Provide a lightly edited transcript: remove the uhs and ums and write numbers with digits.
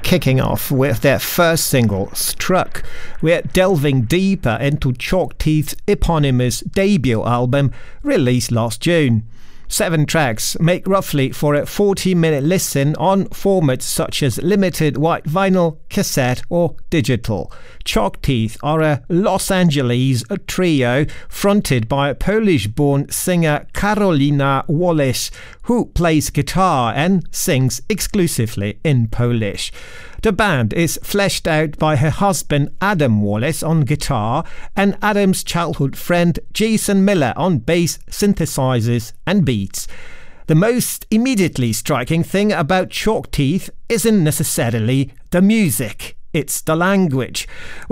kicking off with their first single, Struck. We're delving deeper into Chalk Teeth's eponymous debut album, released last June. 7 tracks make roughly for a 40-minute listen on formats such as limited white vinyl, cassette or digital. Chalk Teeth are a Los Angeles trio fronted by Polish-born singer Karolina Wallace, who plays guitar and sings exclusively in Polish. The band is fleshed out by her husband Adam Wallace on guitar and Adam's childhood friend Jason Miller on bass, synthesizers and beats. The most immediately striking thing about Chalk Teeth isn't necessarily the music, it's the language.